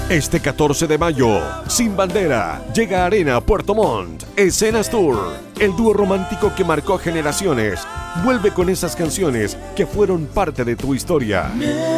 Este 14 de mayo, Sin Bandera, llega a Arena Puerto Montt, Escenas Tour. El dúo romántico que marcó generaciones vuelve con esas canciones que fueron parte de tu historia.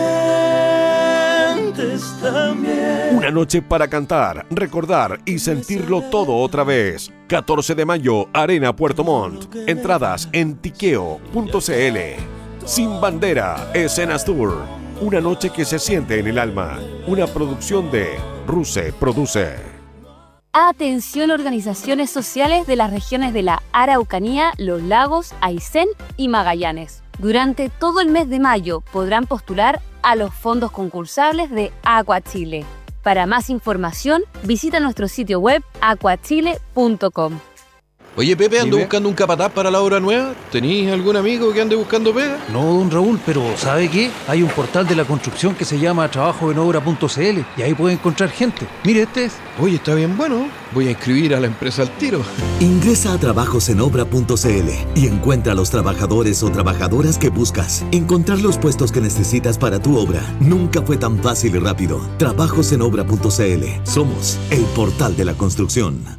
Una noche para cantar, recordar y sentirlo todo otra vez. 14 de mayo, Arena Puerto Montt. Entradas en tiqueo.cl. Sin Bandera, Escenas Tour. Una noche que se siente en el alma. Una producción de Ruse Produce. Atención, organizaciones sociales de las regiones de la Araucanía, Los Lagos, Aysén y Magallanes. Durante todo el mes de mayo podrán postular a los fondos concursables de Aqua Chile. Para más información, visita nuestro sitio web aquachile.com. Oye, Pepe, ando buscando un capataz para la obra nueva. ¿Tenís algún amigo que ande buscando pega? No, don Raúl, pero ¿sabe qué? Hay un portal de la construcción que se llama trabajoenobra.cl y ahí puede encontrar gente. Mire, este es. Oye, está bien bueno. Voy a inscribir a la empresa al tiro. Ingresa a trabajosenobra.cl y encuentra a los trabajadores o trabajadoras que buscas. Encontrar los puestos que necesitas para tu obra nunca fue tan fácil y rápido. Trabajosenobra.cl. Somos el portal de la construcción.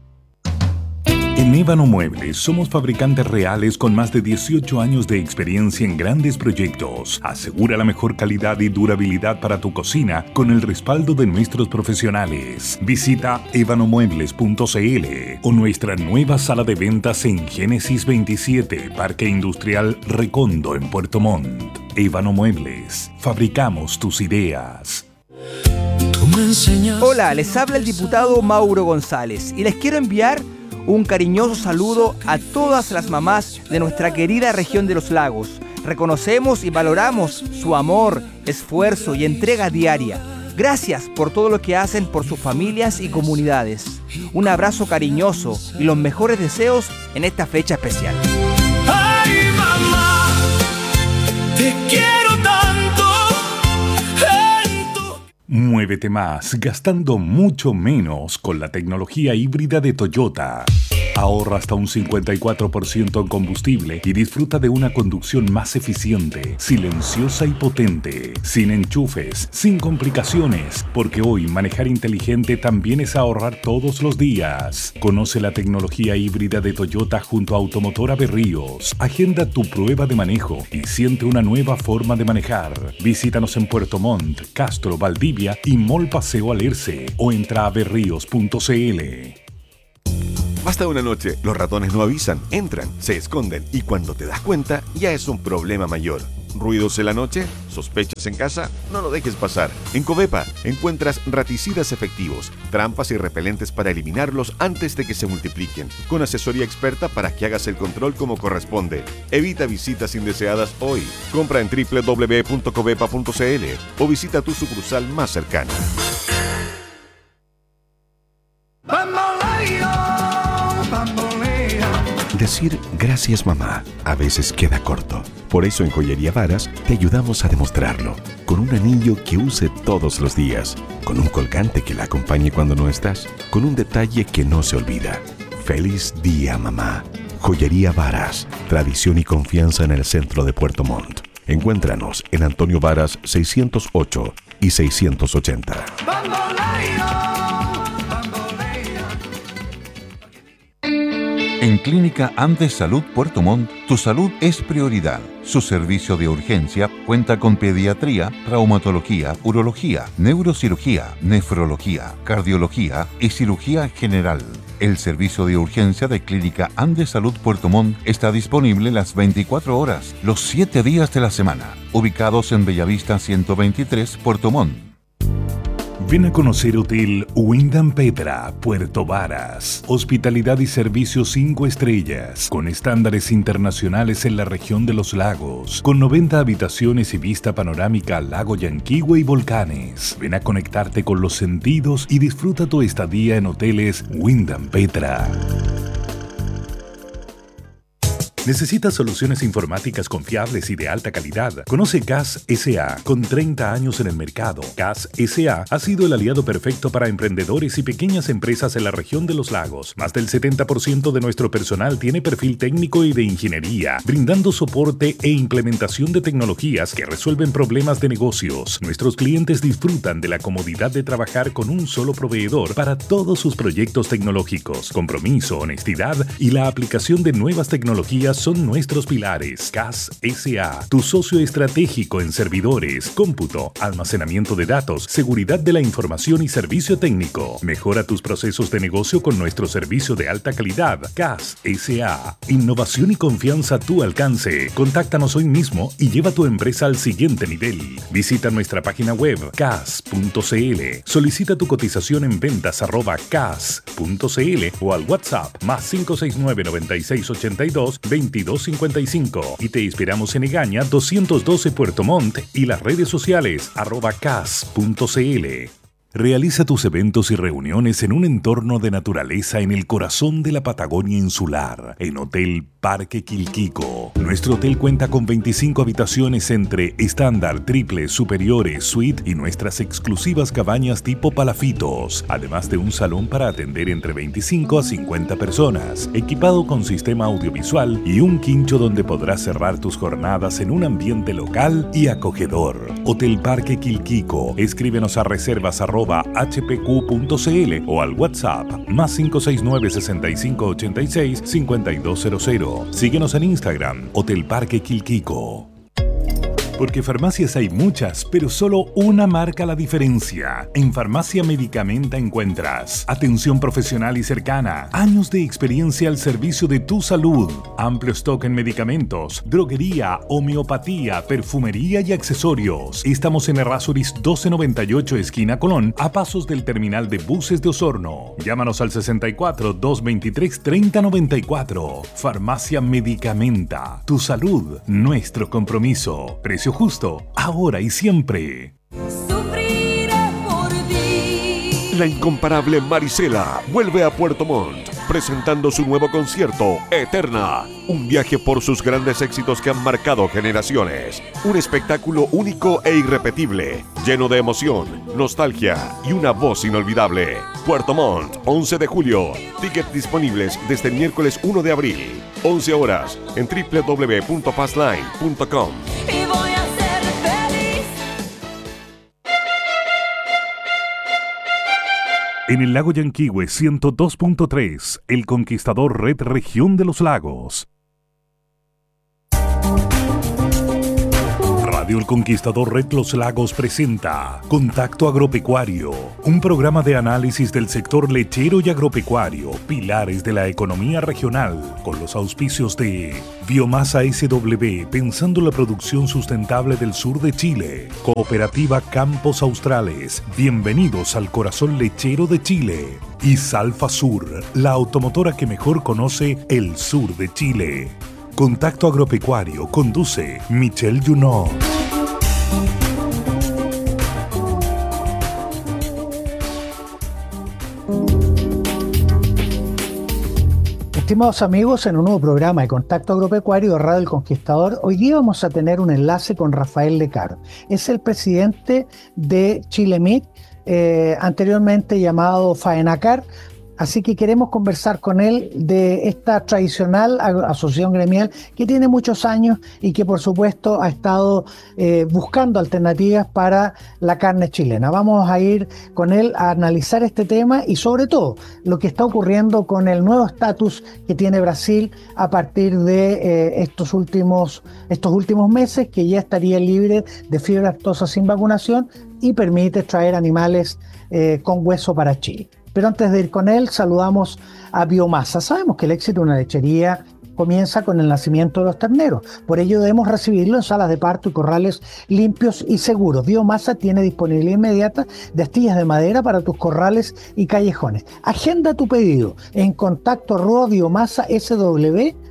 En Ébano Muebles somos fabricantes reales con más de 18 años de experiencia en grandes proyectos. Asegura la mejor calidad y durabilidad para tu cocina con el respaldo de nuestros profesionales. Visita ebanomuebles.cl o nuestra nueva sala de ventas en Génesis 27, Parque Industrial Recondo en Puerto Montt. Ébano Muebles, fabricamos tus ideas. Hola, les habla el diputado Mauro González y les quiero enviar un cariñoso saludo a todas las mamás de nuestra querida región de los lagos. Reconocemos y valoramos su amor, esfuerzo y entrega diaria. Gracias por todo lo que hacen por sus familias y comunidades. Un abrazo cariñoso y los mejores deseos en esta fecha especial. ¡Ay, mamá! Te quiero tanto. Muévete más, gastando mucho menos con la tecnología híbrida de Toyota. Ahorra hasta un 54% en combustible y disfruta de una conducción más eficiente, silenciosa y potente, sin enchufes, sin complicaciones, porque hoy manejar inteligente también es ahorrar todos los días. Conoce la tecnología híbrida de Toyota junto a Automotora Berríos. Agenda tu prueba de manejo y siente una nueva forma de manejar. Visítanos en Puerto Montt, Castro, Valdivia y Mall Paseo Alerce o entra a berríos.cl. Basta una noche, los ratones no avisan, entran, se esconden y cuando te das cuenta ya es un problema mayor. ¿Ruidos en la noche? ¿Sospechas en casa? No lo dejes pasar. En Covepa encuentras raticidas efectivos, trampas y repelentes para eliminarlos antes de que se multipliquen, con asesoría experta para que hagas el control como corresponde. Evita visitas indeseadas hoy. Compra en www.covepa.cl o visita tu sucursal más cercana. Decir gracias mamá a veces queda corto. Por eso en Joyería Varas te ayudamos a demostrarlo. Con un anillo que use todos los días. Con un colgante que la acompañe cuando no estás. Con un detalle que no se olvida. ¡Feliz día, mamá! Joyería Varas. Tradición y confianza en el centro de Puerto Montt. Encuéntranos en Antonio Varas 608 y 680. En Clínica Andes Salud Puerto Montt, tu salud es prioridad. Su servicio de urgencia cuenta con pediatría, traumatología, urología, neurocirugía, nefrología, cardiología y cirugía general. El servicio de urgencia de Clínica Andes Salud Puerto Montt está disponible las 24 horas, los 7 días de la semana, ubicados en Bellavista 123, Puerto Montt. Ven a conocer Hotel Wyndham Petra, Puerto Varas. Hospitalidad y servicios 5 estrellas, con estándares internacionales en la región de los lagos, con 90 habitaciones y vista panorámica al lago Yanquihue y volcanes. Ven a conectarte con los sentidos y disfruta tu estadía en Hoteles Wyndham Petra. ¿Necesitas soluciones informáticas confiables y de alta calidad? Conoce CAS S.A. Con 30 años en el mercado, CAS S.A. ha sido el aliado perfecto para emprendedores y pequeñas empresas en la región de los lagos. Más del 70% de nuestro personal tiene perfil técnico y de ingeniería, brindando soporte e implementación de tecnologías que resuelven problemas de negocios. Nuestros clientes disfrutan de la comodidad de trabajar con un solo proveedor para todos sus proyectos tecnológicos. Compromiso, honestidad y la aplicación de nuevas tecnologías son nuestros pilares. CAS S.A., tu socio estratégico en servidores, cómputo, almacenamiento de datos, seguridad de la información y servicio técnico. Mejora tus procesos de negocio con nuestro servicio de alta calidad. CAS S.A. Innovación y confianza a tu alcance. Contáctanos hoy mismo y lleva tu empresa al siguiente nivel. Visita nuestra página web cas.cl. Solicita tu cotización en ventas@cas.cl o al WhatsApp más 569 96 82 2255 y te esperamos en Egaña 212 Puerto Montt y las redes sociales @cas.cl. Realiza tus eventos y reuniones en un entorno de naturaleza en el corazón de la Patagonia insular, en Hotel Parque Quilquico. Nuestro hotel cuenta con 25 habitaciones entre estándar, triple, superiores, suite y nuestras exclusivas cabañas tipo palafitos, además de un salón para atender entre 25 a 50 personas, equipado con sistema audiovisual y un quincho donde podrás cerrar tus jornadas en un ambiente local y acogedor. Hotel Parque Quilquico. Escríbenos a reservas@hpq.cl o al WhatsApp más 569 65 86 5200. Síguenos en Instagram, Hotel Parque Quilquico. Porque farmacias hay muchas, pero solo una marca la diferencia. En Farmacia Medicamenta encuentras atención profesional y cercana, años de experiencia al servicio de tu salud, amplio stock en medicamentos, droguería, homeopatía, perfumería y accesorios. Estamos en Errázuriz 1298, esquina Colón, a pasos del terminal de buses de Osorno. Llámanos al 64 223 3094. Farmacia Medicamenta. Tu salud, nuestro compromiso. Precio justo, ahora y siempre. Sufriré por ti. La incomparable Marisela vuelve a Puerto Montt, presentando su nuevo concierto, Eterna. Un viaje por sus grandes éxitos que han marcado generaciones. Un espectáculo único e irrepetible, lleno de emoción, nostalgia y una voz inolvidable. Puerto Montt, 11 de julio. Tickets disponibles desde el miércoles 1 de abril. 11 horas en www.passline.com. Y voy a ser feliz. En el lago Yanquihue 102.3, El Conquistador Red Región de los Lagos. Radio El Conquistador Red Los Lagos presenta Contacto Agropecuario, un programa de análisis del sector lechero y agropecuario, pilares de la economía regional, con los auspicios de Biomasa SW, pensando la producción sustentable del sur de Chile, Cooperativa Campos Australes, bienvenidos al corazón lechero de Chile, y Salfa Sur, la automotora que mejor conoce el sur de Chile. Contacto Agropecuario conduce Michelle Junot. Estimados amigos, en un nuevo programa de Contacto Agropecuario de Radio El Conquistador, hoy día vamos a tener un enlace con Rafael Lecaro. Es el presidente de Chile Meat, anteriormente llamado Faenacar. Así que queremos conversar con él de esta tradicional asociación gremial que tiene muchos años y que por supuesto ha estado buscando alternativas para la carne chilena. Vamos a ir con él a analizar este tema y sobre todo lo que está ocurriendo con el nuevo estatus que tiene Brasil a partir de estos últimos meses, que ya estaría libre de fiebre aftosa sin vacunación y permite traer animales con hueso para Chile. Pero antes de ir con él, saludamos a Biomasa. Sabemos que el éxito de una lechería comienza con el nacimiento de los terneros. Por ello debemos recibirlo en salas de parto y corrales limpios y seguros. Biomasa tiene disponibilidad inmediata de astillas de madera para tus corrales y callejones. Agenda tu pedido en contacto@biomasasw.cl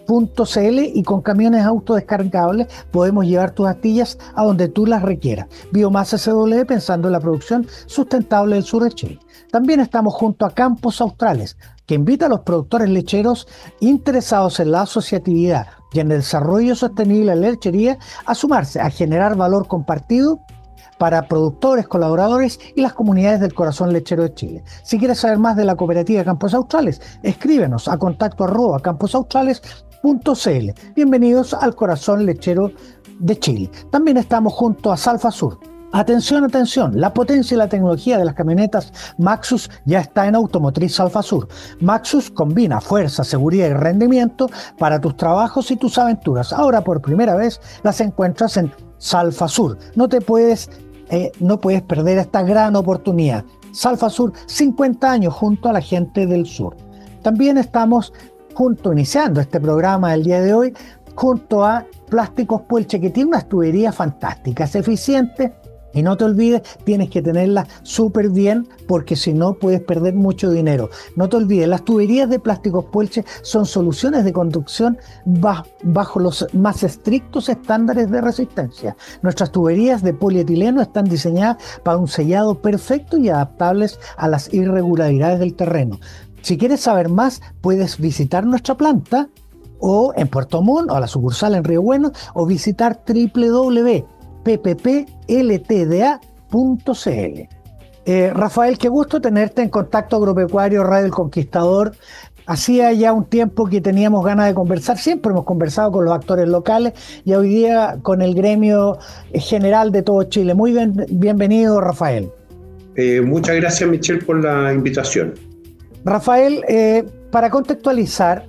y con camiones autodescargables podemos llevar tus astillas a donde tú las requieras. Biomasa SW, pensando en la producción sustentable del sur de Chile. También estamos junto a Campos Australes, que invita a los productores lecheros interesados en la asociatividad y en el desarrollo sostenible de la lechería a sumarse, a generar valor compartido para productores, colaboradores y las comunidades del corazón lechero de Chile. Si quieres saber más de la cooperativa Campos Australes, escríbenos a contacto@camposaustrales.cl. Bienvenidos al corazón lechero de Chile. También estamos junto a Salfasur. Atención, atención, la potencia y la tecnología de las camionetas Maxus ya está en Automotriz Salfasur. Maxus combina fuerza, seguridad y rendimiento para tus trabajos y tus aventuras. Ahora por primera vez las encuentras en Salfasur. No puedes perder esta gran oportunidad. Salfasur, 50 años junto a la gente del sur. También estamos iniciando este programa del día de hoy, junto a Plásticos Puelche, que tiene unas tuberías fantásticas, eficientes. Y no te olvides, tienes que tenerlas súper bien porque si no puedes perder mucho dinero. No te olvides, las tuberías de Plásticos Puelche son soluciones de conducción bajo los más estrictos estándares de resistencia. Nuestras tuberías de polietileno están diseñadas para un sellado perfecto y adaptables a las irregularidades del terreno. Si quieres saber más, puedes visitar nuestra planta o en Puerto Montt o la sucursal en Río Bueno o visitar www.pppLTDA.cl. Rafael, qué gusto tenerte en Contacto Agropecuario Radio El Conquistador. Hacía ya un tiempo que teníamos ganas de conversar, siempre hemos conversado con los actores locales y hoy día con el gremio general de todo Chile. Muy bienvenido, Rafael. Muchas gracias, Michelle, por la invitación. Rafael, para contextualizar,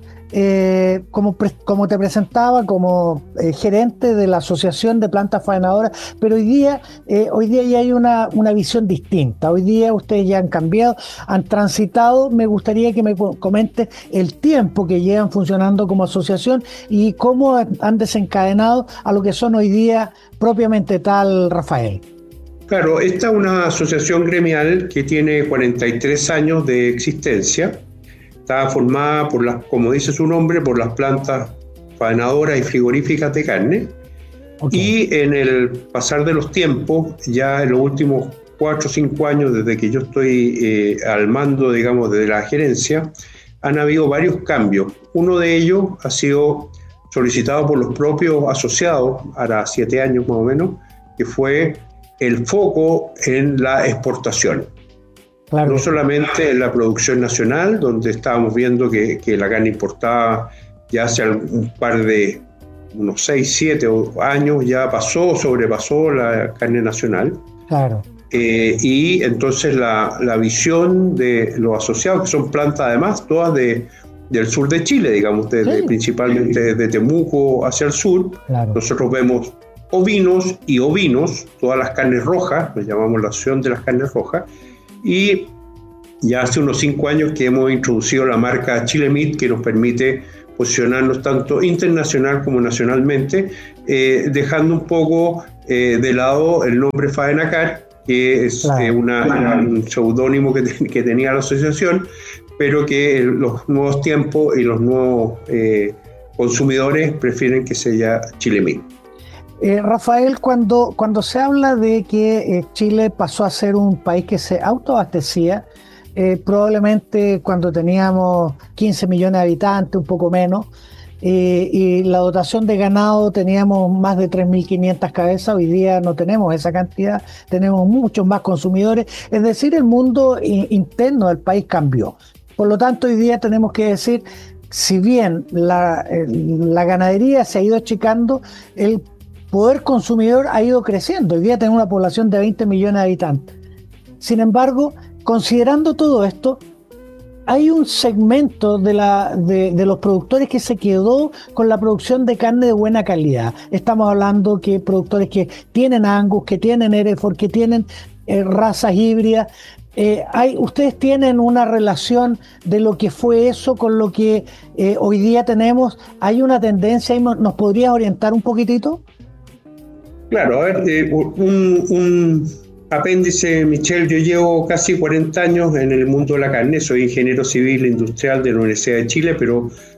como te presentaba como gerente de la Asociación de Plantas Faenadoras, pero hoy día ya hay una visión distinta. Hoy día ustedes ya han cambiado, han transitado. Me gustaría que me comentes el tiempo que llevan funcionando como asociación y cómo han desencadenado a lo que son hoy día propiamente tal, Rafael. Claro, esta es una asociación gremial que tiene 43 años de existencia. Está formada como dice su nombre, por las plantas faenadoras y frigoríficas de carne. Okay. Y en el pasar de los tiempos, ya en los últimos 4 o 5 años, desde que yo estoy al mando, digamos, de la gerencia, han habido varios cambios. Uno de ellos ha sido solicitado por los propios asociados, ahora 7 años más o menos, que fue el foco en la exportación. Claro. No solamente en la producción nacional, donde estábamos viendo que la carne importada ya hace unos 6, 7 años ya sobrepasó la carne nacional. Claro. Y entonces la visión de los asociados, que son plantas además todas del sur de Chile, digamos, principalmente de Temuco hacia el sur. Claro. Nosotros vemos ovinos y ovinos, todas las carnes rojas, lo llamamos la asociación de las carnes rojas, y ya hace unos 5 años que hemos introducido la marca Chile Meat, que nos permite posicionarnos tanto internacional como nacionalmente, dejando un poco de lado el nombre Faenacar, que es un seudónimo que tenía la asociación, pero que los nuevos tiempos y los nuevos consumidores prefieren que sea Chile Meat. Rafael, cuando se habla de que Chile pasó a ser un país que se autoabastecía, probablemente cuando teníamos 15 millones de habitantes, un poco menos, y la dotación de ganado teníamos más de 3.500 cabezas, hoy día no tenemos esa cantidad, tenemos muchos más consumidores, es decir, el mundo interno del país cambió. Por lo tanto, hoy día tenemos que decir, si bien la ganadería se ha ido achicando, el poder consumidor ha ido creciendo. Hoy día tenemos una población de 20 millones de habitantes. Sin embargo, considerando todo esto, hay un segmento de los productores que se quedó con la producción de carne de buena calidad. Estamos hablando que productores que tienen Angus, que tienen Hereford, que tienen razas híbridas. Ustedes tienen una relación de lo que fue eso con lo que hoy día tenemos. ¿Hay una tendencia? ¿Nos podrías orientar un poquitito? Claro, a ver, un apéndice, Michelle. Yo llevo casi 40 años en el mundo de la carne, soy ingeniero civil industrial de la Universidad de Chile, pero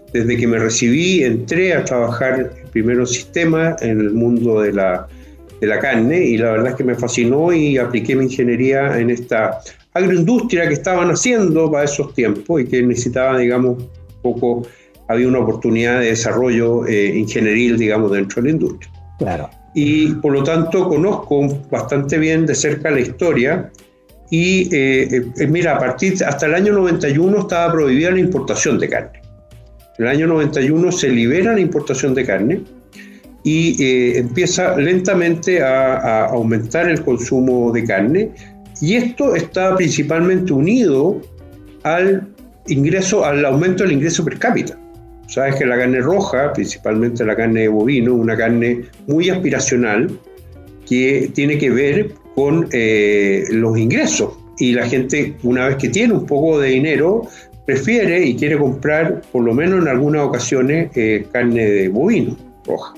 Desde que me recibí, entré a trabajar primero en sistemas en el mundo de la carne, y la verdad es que me fascinó y apliqué mi ingeniería en esta agroindustria que estaban haciendo para esos tiempos y que necesitaba, digamos, poco, había una oportunidad de desarrollo ingenieril, digamos, dentro de la industria. Claro. Y por lo tanto conozco bastante bien de cerca la historia y mira, hasta el año 91 estaba prohibida la importación de carne. En el año 91 se libera la importación de carne y empieza lentamente a aumentar el consumo de carne, y esto está principalmente unido al aumento del ingreso per cápita. Sabes que la carne roja, principalmente la carne de bovino, es una carne muy aspiracional que tiene que ver con los ingresos, y la gente, una vez que tiene un poco de dinero, prefiere y quiere comprar, por lo menos en algunas ocasiones, carne de bovino roja.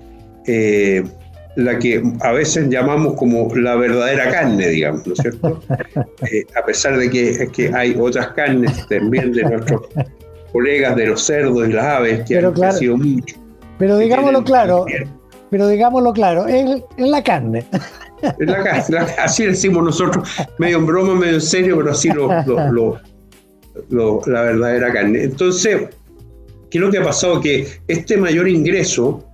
La que a veces llamamos como la verdadera carne, digamos, ¿no es cierto? A pesar de que hay otras carnes también de nuestros colegas de los cerdos y las aves que han crecido mucho. Pero digámoslo claro, es la carne. Es la carne, así decimos nosotros, medio en broma, medio en serio, pero así la verdadera carne. Entonces, ¿qué es lo que ha pasado? Que este mayor ingreso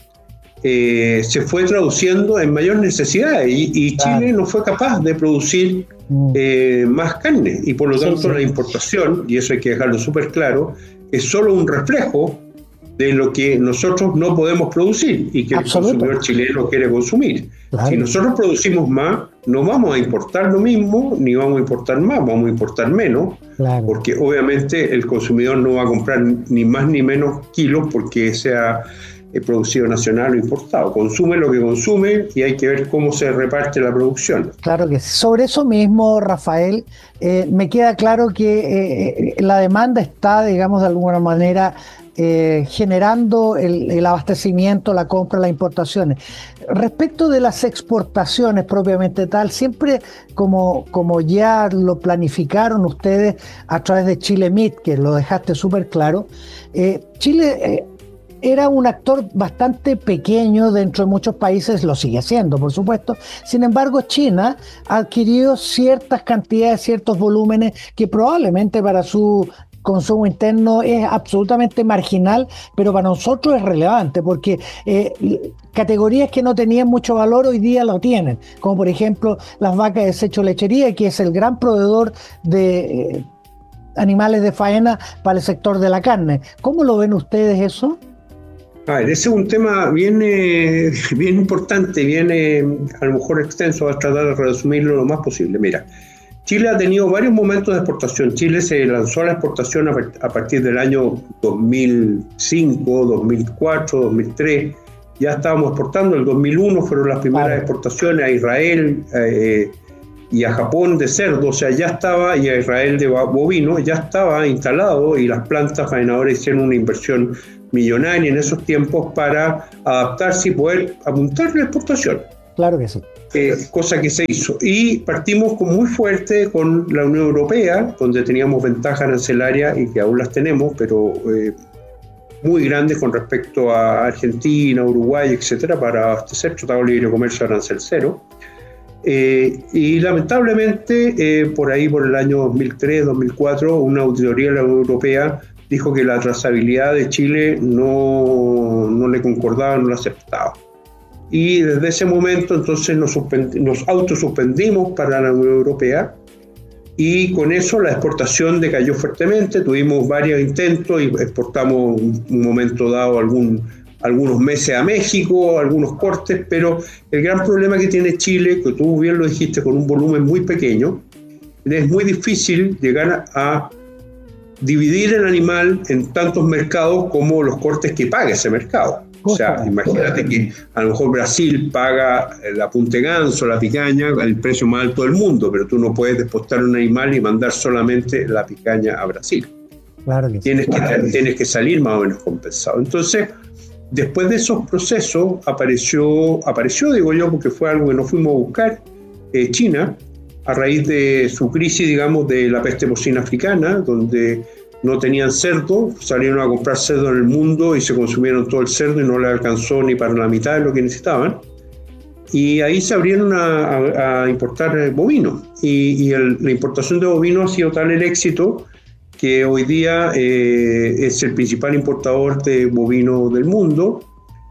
se fue traduciendo en mayor necesidad, y Chile no fue capaz de producir más carne, y por lo tanto la importación, y eso hay que dejarlo súper claro, es solo un reflejo de lo que nosotros no podemos producir y que el consumidor chileno quiere consumir. Claro. Si nosotros producimos más, no vamos a importar lo mismo, ni vamos a importar más, vamos a importar menos, claro, porque obviamente el consumidor no va a comprar ni más ni menos kilos porque sea producido nacional o importado. Consume lo que consume y hay que ver cómo se reparte la producción. Claro que sí. Sobre eso mismo, Rafael, me queda claro que la demanda está, digamos, de alguna manera generando el abastecimiento, la compra, las importaciones. Respecto de las exportaciones propiamente tal, siempre como ya lo planificaron ustedes a través de Chile Meat, que lo dejaste súper claro, Chile era un actor bastante pequeño dentro de muchos países, lo sigue siendo, por supuesto. Sin embargo, China ha adquirido ciertas cantidades, ciertos volúmenes que probablemente para su consumo interno es absolutamente marginal, pero para nosotros es relevante, porque categorías que no tenían mucho valor hoy día lo tienen, como por ejemplo las vacas de desecho lechería, que es el gran proveedor de animales de faena para el sector de la carne. ¿Cómo lo ven ustedes eso? A ver, ese es un tema bien importante, bien a lo mejor extenso, voy a tratar de resumirlo lo más posible. Mira, Chile ha tenido varios momentos de exportación. Chile se lanzó a la exportación a partir del año 2005, 2004, 2003. Ya estábamos exportando. El 2001 fueron las primeras exportaciones a Israel y a Japón de cerdo, o sea, ya estaba, y a Israel de bovino, ya estaba instalado, y las plantas faenadoras hicieron una inversión millonaria en esos tiempos para adaptarse y poder apuntar a la exportación. Claro que sí. Cosa que se hizo. Y partimos muy fuerte con la Unión Europea, donde teníamos ventajas arancelaria y que aún las tenemos, pero muy grandes con respecto a Argentina, Uruguay, etcétera, para abastecer Tratado de Libre Comercio arancel cero. Y lamentablemente, por ahí, por el año 2003, 2004, una auditoría de la Unión Europea dijo que la trazabilidad de Chile no le concordaba, no la aceptaba. Y desde ese momento entonces nos autosuspendimos para la Unión Europea, y con eso la exportación decayó fuertemente. Tuvimos varios intentos y exportamos un momento dado algunos meses a México, algunos cortes, pero el gran problema que tiene Chile, que tú bien lo dijiste, con un volumen muy pequeño, es muy difícil llegar a dividir el animal en tantos mercados como los cortes que paga ese mercado. O sea, imagínate que a lo mejor Brasil paga la punta de ganso, la picaña, el precio más alto del mundo, pero tú no puedes despostar un animal y mandar solamente la picaña a Brasil. Claro que sí. Tienes que salir más o menos compensado. Entonces, después de esos procesos apareció, digo yo, porque fue algo que no fuimos a buscar, China, a raíz de su crisis, digamos, de la peste porcina africana, donde no tenían cerdo, salieron a comprar cerdo en el mundo y se consumieron todo el cerdo y no les alcanzó ni para la mitad de lo que necesitaban. Y ahí se abrieron a importar bovinos. Y la importación de bovinos ha sido tal el éxito que hoy día es el principal importador de bovinos del mundo,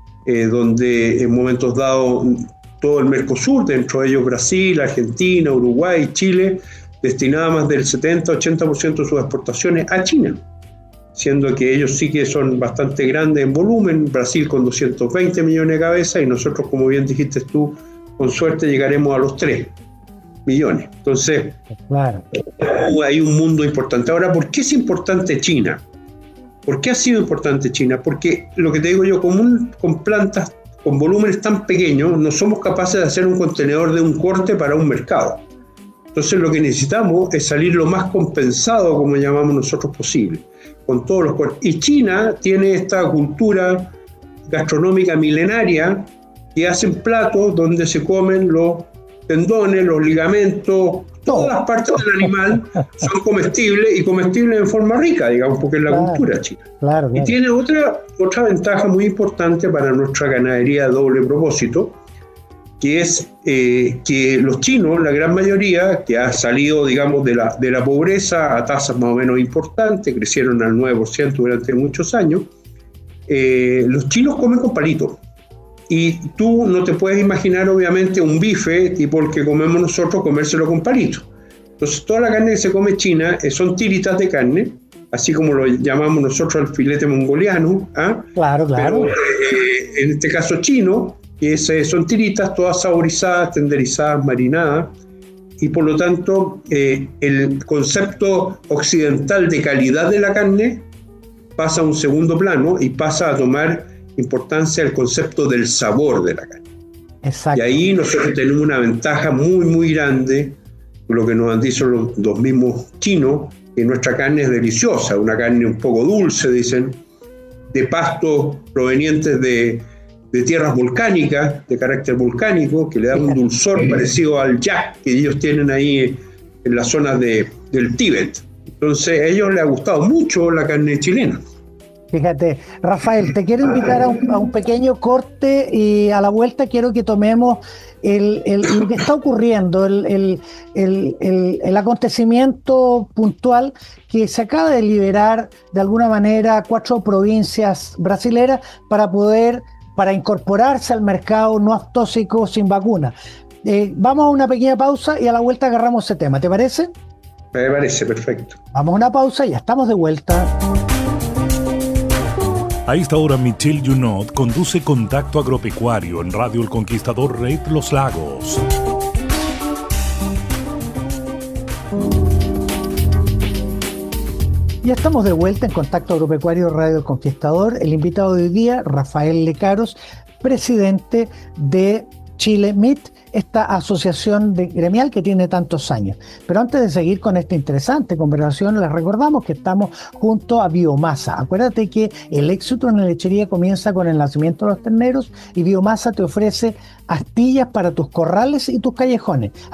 donde en momentos dados todo el Mercosur, dentro de ellos Brasil, Argentina, Uruguay, Chile, destinaba más del 70-80% de sus exportaciones a China, siendo que ellos sí que son bastante grandes en volumen, Brasil con 220 millones de cabezas y nosotros, como bien dijiste tú, con suerte llegaremos a los 3 millones. Entonces, claro, hay un mundo importante. Ahora, ¿por qué es importante China? ¿Por qué ha sido importante China? Porque lo que te digo yo, con plantas con volúmenes tan pequeños, no somos capaces de hacer un contenedor de un corte para un mercado. Entonces lo que necesitamos es salir lo más compensado, como llamamos nosotros, posible, con todos los cortes. Y China tiene esta cultura gastronómica milenaria que hacen platos donde se comen los tendones, los ligamentos, todas las partes del animal son comestibles y comestibles en forma rica, digamos, porque es la cultura china. Claro. Y tiene otra ventaja muy importante para nuestra ganadería de doble propósito, que es que los chinos, la gran mayoría, que ha salido, digamos, de la pobreza a tasas más o menos importantes, crecieron al 9% durante muchos años, los chinos comen con palitos. Y tú no te puedes imaginar, obviamente, un bife tipo el que comemos nosotros, comérselo con palitos. Entonces, toda la carne que se come china son tiritas de carne, así como lo llamamos nosotros el filete mongoliano. Claro. Pero, en este caso chino, son tiritas todas saborizadas, tenderizadas, marinadas, y por lo tanto, el concepto occidental de calidad de la carne pasa a un segundo plano y pasa a tomar importancia el concepto del sabor de la carne. Exacto. Y ahí nosotros tenemos una ventaja muy, muy grande, lo que nos han dicho los mismos chinos, que nuestra carne es deliciosa, una carne un poco dulce, dicen, de pastos provenientes de tierras volcánicas, de carácter volcánico, que le dan un dulzor parecido al yak que ellos tienen ahí en las zonas del Tíbet. Entonces a ellos les ha gustado mucho la carne chilena. Fíjate, Rafael, te quiero invitar a un pequeño corte y a la vuelta quiero que tomemos lo que está ocurriendo, el acontecimiento puntual que se acaba de liberar de alguna manera 4 provincias brasileras para incorporarse al mercado no aftóxico sin vacuna. Vamos a una pequeña pausa y a la vuelta agarramos ese tema, ¿te parece? Me parece perfecto. Vamos a una pausa y ya estamos de vuelta. A esta hora, Michelle Junot conduce Contacto Agropecuario en Radio El Conquistador Red Los Lagos. Ya estamos de vuelta en Contacto Agropecuario Radio El Conquistador. El invitado de hoy día, Rafael Lecaros, presidente de Chile Meat, esta asociación gremial que tiene tantos años. Pero antes de seguir con esta interesante conversación, les recordamos que estamos junto a Biomasa. Acuérdate que el éxito en la lechería comienza con el nacimiento de los terneros y Biomasa te ofrece astillas para tus corrales y tus callejones.